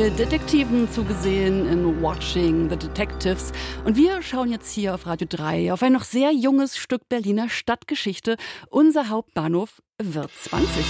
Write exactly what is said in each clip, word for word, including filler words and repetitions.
mal Detektiven zugesehen in Watching the Detectives. Und wir schauen jetzt hier auf Radio drei auf ein noch sehr junges Stück Berliner Stadtgeschichte. Unser Hauptbahnhof wird zwanzig.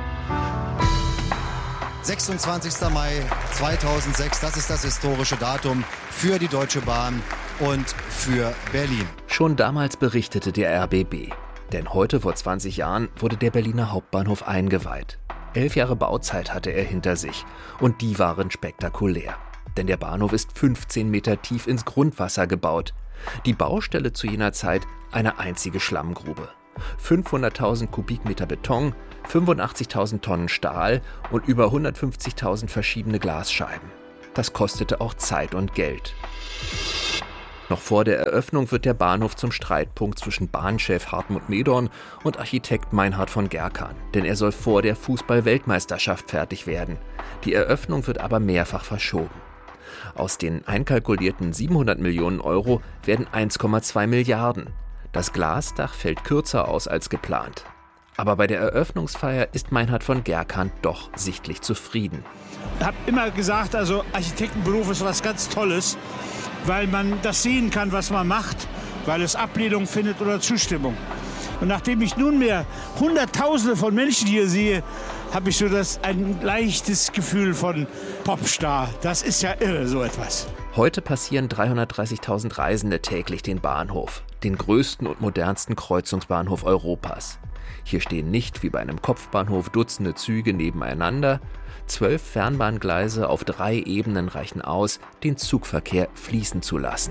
sechsundzwanzigster Mai zweitausendsechs, das ist das historische Datum für die Deutsche Bahn und für Berlin. Schon damals berichtete der R B B. Denn heute vor zwanzig Jahren wurde der Berliner Hauptbahnhof eingeweiht. Elf Jahre Bauzeit hatte er hinter sich und die waren spektakulär. Denn der Bahnhof ist fünfzehn Meter tief ins Grundwasser gebaut. Die Baustelle zu jener Zeit eine einzige Schlammgrube. fünfhunderttausend Kubikmeter Beton, fünfundachtzigtausend Tonnen Stahl und über hundertfünfzigtausend verschiedene Glasscheiben. Das kostete auch Zeit und Geld. Noch vor der Eröffnung wird der Bahnhof zum Streitpunkt zwischen Bahnchef Hartmut Medorn und Architekt Meinhard von Gerkan. Denn er soll vor der Fußball-Weltmeisterschaft fertig werden. Die Eröffnung wird aber mehrfach verschoben. Aus den einkalkulierten siebenhundert Millionen Euro werden eins Komma zwei Milliarden. Das Glasdach fällt kürzer aus als geplant. Aber bei der Eröffnungsfeier ist Meinhard von Gerkan doch sichtlich zufrieden. Ich habe immer gesagt, also Architektenberuf ist was ganz Tolles, weil man das sehen kann, was man macht, weil es Ablehnung findet oder Zustimmung. Und nachdem ich nunmehr Hunderttausende von Menschen hier sehe, habe ich so das, ein leichtes Gefühl von Popstar. Das ist ja irre, so etwas. Heute passieren dreihundertdreißigtausend Reisende täglich den Bahnhof, den größten und modernsten Kreuzungsbahnhof Europas. Hier stehen nicht wie bei einem Kopfbahnhof Dutzende Züge nebeneinander. Zwölf Fernbahngleise auf drei Ebenen reichen aus, den Zugverkehr fließen zu lassen.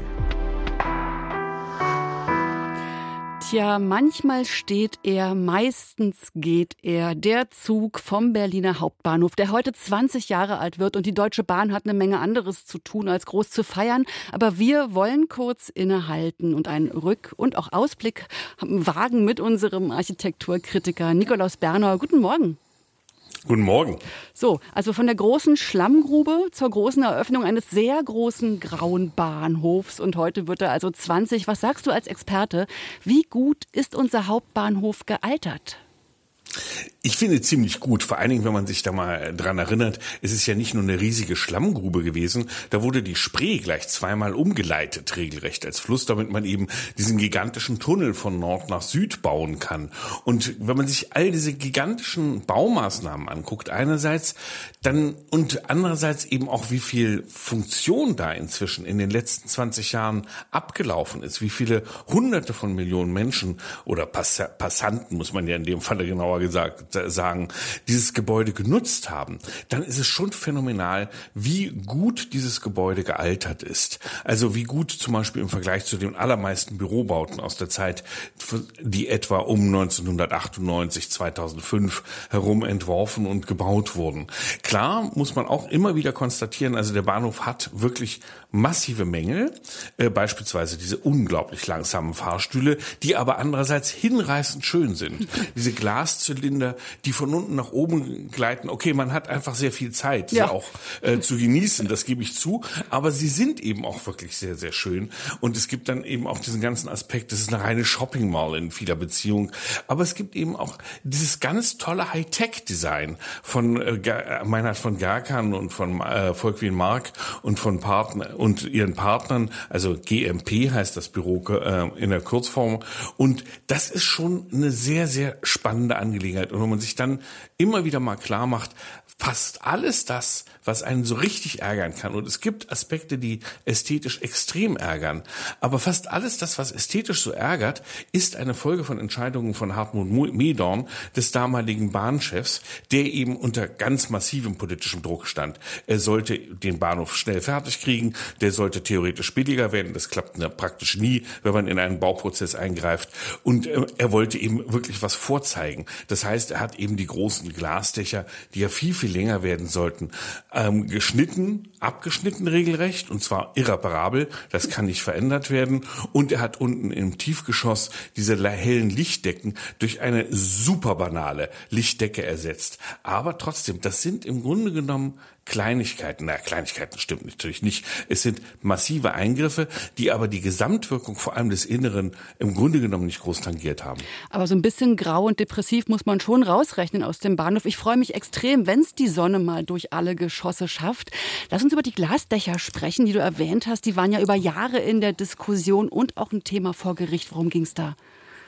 Tja, manchmal steht er, meistens geht er. Der Zug vom Berliner Hauptbahnhof, der heute zwanzig Jahre alt wird. Und die Deutsche Bahn hat eine Menge anderes zu tun, als groß zu feiern. Aber wir wollen kurz innehalten und einen Rück- und auch Ausblick wagen mit unserem Architekturkritiker Nikolaus Bernauer. Guten Morgen. Guten Morgen. So, also von der großen Schlammgrube zur großen Eröffnung eines sehr großen grauen Bahnhofs. Und heute wird er also zwanzig. Was sagst du als Experte? Wie gut ist unser Hauptbahnhof gealtert? Ich finde ziemlich gut, vor allen Dingen, wenn man sich da mal dran erinnert, es ist ja nicht nur eine riesige Schlammgrube gewesen, da wurde die Spree gleich zweimal umgeleitet, regelrecht als Fluss, damit man eben diesen gigantischen Tunnel von Nord nach Süd bauen kann. Und wenn man sich all diese gigantischen Baumaßnahmen anguckt, einerseits, dann und andererseits eben auch, wie viel Funktion da inzwischen in den letzten zwanzig Jahren abgelaufen ist, wie viele Hunderte von Millionen Menschen oder Pass- Passanten, muss man ja in dem Falle genauer gesagt sagen, dieses Gebäude genutzt haben, dann ist es schon phänomenal, wie gut dieses Gebäude gealtert ist. Also wie gut zum Beispiel im Vergleich zu den allermeisten Bürobauten aus der Zeit, die etwa um neunzehnhundertachtundneunzig, zweitausendfünf herum entworfen und gebaut wurden. Klar muss man auch immer wieder konstatieren, also der Bahnhof hat wirklich massive Mängel, äh, beispielsweise diese unglaublich langsamen Fahrstühle, die aber andererseits hinreißend schön sind. Diese Glaszylinder, die von unten nach oben gleiten. Okay, man hat einfach sehr viel Zeit, sie ja. auch äh, zu genießen, das gebe ich zu. Aber sie sind eben auch wirklich sehr, sehr schön. Und es gibt dann eben auch diesen ganzen Aspekt, das ist eine reine Shopping Mall in vieler Beziehung. Aber es gibt eben auch dieses ganz tolle Hightech-Design von äh, Meinhard von Gerkan und von äh, Volkwin Mark und von Partner und ihren Partnern, also G M P heißt das Büro äh, in der Kurzform. Und das ist schon eine sehr, sehr spannende Angelegenheit. Und wenn man sich dann immer wieder mal klar macht, fast alles das, was einen so richtig ärgern kann, und es gibt Aspekte, die ästhetisch extrem ärgern, aber fast alles das, was ästhetisch so ärgert, ist eine Folge von Entscheidungen von Hartmut Medorn, des damaligen Bahnchefs, der eben unter ganz massivem politischem Druck stand. Er sollte den Bahnhof schnell fertig kriegen, der sollte theoretisch billiger werden, das klappt praktisch nie, wenn man in einen Bauprozess eingreift, und er wollte eben wirklich was vorzeigen. Das heißt, er hat eben die großen Glasdächer, die ja viel, viel länger werden sollten, ähm, geschnitten, abgeschnitten regelrecht, und zwar irreparabel, das kann nicht verändert werden. Und er hat unten im Tiefgeschoss diese hellen Lichtdecken durch eine super banale Lichtdecke ersetzt. Aber trotzdem, das sind im Grunde genommen Kleinigkeiten. Na, Kleinigkeiten stimmt natürlich nicht. Es sind massive Eingriffe, die aber die Gesamtwirkung vor allem des Inneren im Grunde genommen nicht groß tangiert haben. Aber so ein bisschen grau und depressiv muss man schon rausrechnen aus dem Bahnhof. Ich freue mich extrem, wenn es die Sonne mal durch alle Geschosse schafft. Lass uns über die Glasdächer sprechen, die du erwähnt hast. Die waren ja über Jahre in der Diskussion und auch ein Thema vor Gericht. Worum ging es da?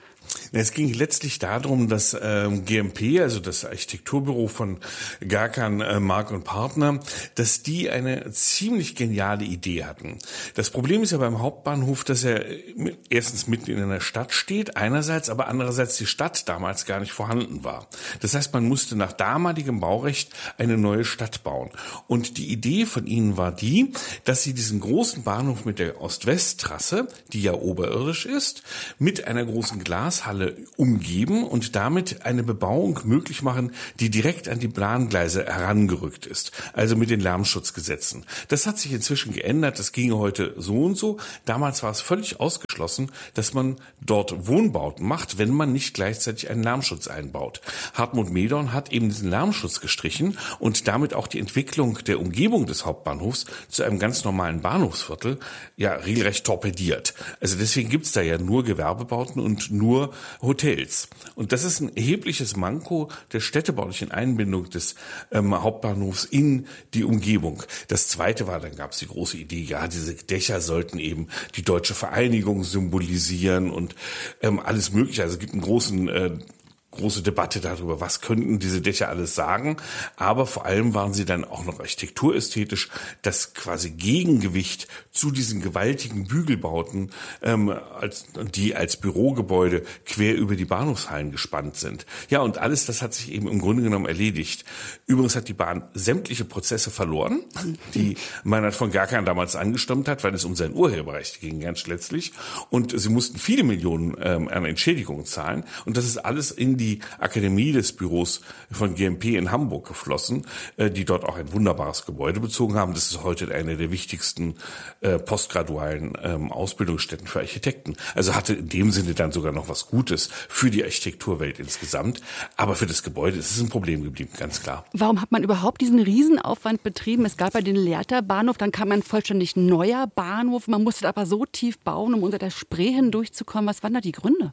Es ging letztlich darum, dass ähm, G M P, also das Architekturbüro von Gakan, äh, Mark und Partner, dass die eine ziemlich geniale Idee hatten. Das Problem ist ja beim Hauptbahnhof, dass er erstens mitten in einer Stadt steht, einerseits, aber andererseits die Stadt damals gar nicht vorhanden war. Das heißt, man musste nach damaligem Baurecht eine neue Stadt bauen. Und die Idee von ihnen war die, dass sie diesen großen Bahnhof mit der Ost-West-Trasse, die ja oberirdisch ist, mit einer großen Glas Halle umgeben und damit eine Bebauung möglich machen, die direkt an die Bahngleise herangerückt ist, also mit den Lärmschutzgesetzen. Das hat sich inzwischen geändert, das ginge heute so und so. Damals war es völlig ausgeschlossen, dass man dort Wohnbauten macht, wenn man nicht gleichzeitig einen Lärmschutz einbaut. Hartmut Medorn hat eben diesen Lärmschutz gestrichen und damit auch die Entwicklung der Umgebung des Hauptbahnhofs zu einem ganz normalen Bahnhofsviertel ja regelrecht torpediert. Also deswegen gibt's da ja nur Gewerbebauten und nur Hotels. Und das ist ein erhebliches Manko der städtebaulichen Einbindung des ähm, Hauptbahnhofs in die Umgebung. Das Zweite war, dann gab es die große Idee, ja, diese Dächer sollten eben die deutsche Vereinigung symbolisieren und ähm, alles Mögliche. Also es gibt einen großen äh, große Debatte darüber, was könnten diese Dächer alles sagen. Aber vor allem waren sie dann auch noch architekturästhetisch das quasi Gegengewicht zu diesen gewaltigen Bügelbauten, ähm, als, die als Bürogebäude quer über die Bahnhofshallen gespannt sind. Ja, und alles das hat sich eben im Grunde genommen erledigt. Übrigens hat die Bahn sämtliche Prozesse verloren, die Meinhard von Gakan damals angestimmt hat, weil es um sein Urheberrecht ging, ganz letztlich. Und sie mussten viele Millionen ähm, an Entschädigungen zahlen. Und das ist alles in die die Akademie des Büros von G M P in Hamburg geflossen, die dort auch ein wunderbares Gebäude bezogen haben. Das ist heute eine der wichtigsten äh, postgradualen ähm, Ausbildungsstätten für Architekten. Also hatte in dem Sinne dann sogar noch was Gutes für die Architekturwelt insgesamt. Aber für das Gebäude ist es ein Problem geblieben, ganz klar. Warum hat man überhaupt diesen Riesenaufwand betrieben? Es gab ja den Lehrter-Bahnhof, dann kam ein vollständig neuer Bahnhof. Man musste aber so tief bauen, um unter der Spree hindurchzukommen. Was waren da die Gründe?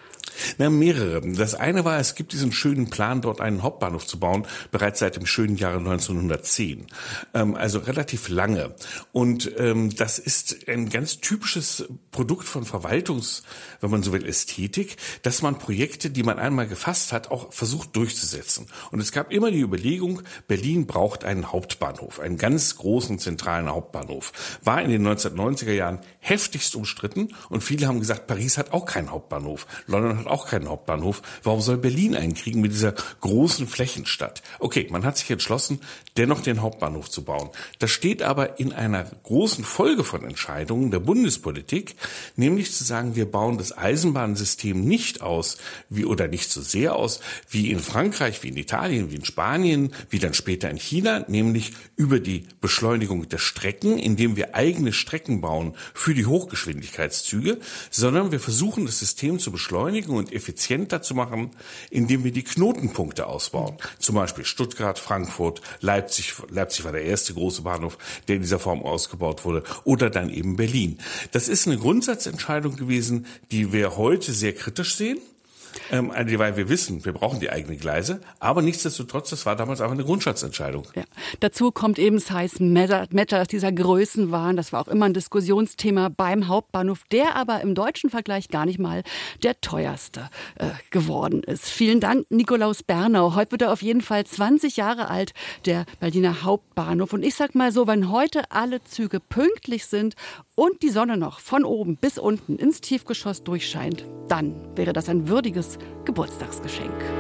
Na, mehrere. Das eine war, es gibt diesen schönen Plan, dort einen Hauptbahnhof zu bauen, bereits seit dem schönen Jahre neunzehnhundertzehn. Ähm, also relativ lange. Und ähm, das ist ein ganz typisches Produkt von Verwaltungs-, wenn man so will, Ästhetik, dass man Projekte, die man einmal gefasst hat, auch versucht durchzusetzen. Und es gab immer die Überlegung, Berlin braucht einen Hauptbahnhof, einen ganz großen zentralen Hauptbahnhof. War in den neunzehnhundertneunziger Jahren heftigst umstritten und viele haben gesagt, Paris hat auch keinen Hauptbahnhof, London hat auch keinen Hauptbahnhof. Warum soll Berlin einen kriegen mit dieser großen Flächenstadt? Okay, man hat sich entschlossen, dennoch den Hauptbahnhof zu bauen. Das steht aber in einer großen Folge von Entscheidungen der Bundespolitik, nämlich zu sagen, wir bauen das Eisenbahnsystem nicht aus, wie oder nicht so sehr aus, wie in Frankreich, wie in Italien, wie in Spanien, wie dann später in China, nämlich über die Beschleunigung der Strecken, indem wir eigene Strecken bauen für die Hochgeschwindigkeitszüge, sondern wir versuchen, das System zu beschleunigen und effizienter zu machen, indem wir die Knotenpunkte ausbauen. Zum Beispiel Stuttgart, Frankfurt, Leipzig. Leipzig war der erste große Bahnhof, der in dieser Form ausgebaut wurde. Oder dann eben Berlin. Das ist eine Grundsatzentscheidung gewesen, die wir heute sehr kritisch sehen. Ähm, weil wir wissen, wir brauchen die eigenen Gleise, aber nichtsdestotrotz, das war damals einfach eine Grundsatzentscheidung. Ja. Dazu kommt eben Size Matters, dieser Größenwahn, das war auch immer ein Diskussionsthema beim Hauptbahnhof, der aber im deutschen Vergleich gar nicht mal der teuerste äh, geworden ist. Vielen Dank, Nikolaus Bernau. Heute wird er auf jeden Fall zwanzig Jahre alt, der Berliner Hauptbahnhof. Und ich sag mal so, wenn heute alle Züge pünktlich sind und die Sonne noch von oben bis unten ins Tiefgeschoss durchscheint, dann wäre das ein würdiges Geburtstagsgeschenk.